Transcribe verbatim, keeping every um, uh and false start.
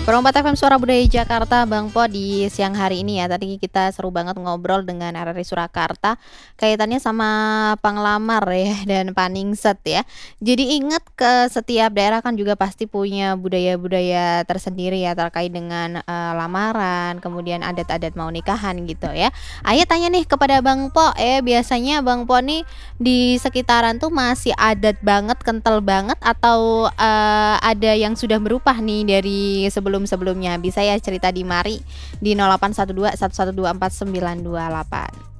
Perompak F M Suara Budaya Jakarta, Bang Po, di siang hari ini ya. Tadi kita seru banget ngobrol dengan R R I Surakarta, kaitannya sama panglamar ya dan paningset ya. Jadi ingat ke setiap daerah kan juga pasti punya budaya-budaya tersendiri ya terkait dengan, eee, lamaran, kemudian adat-adat mau nikahan gitu ya. Ayo tanya nih kepada Bang Po, eh biasanya Bang Po nih di sekitaran tuh masih adat banget, kental banget atau, eee, ada yang sudah berubah nih dari sebelum-sebelumnya? Bisa ya cerita di mari di nol delapan satu dua satu satu dua empat sembilan dua delapan.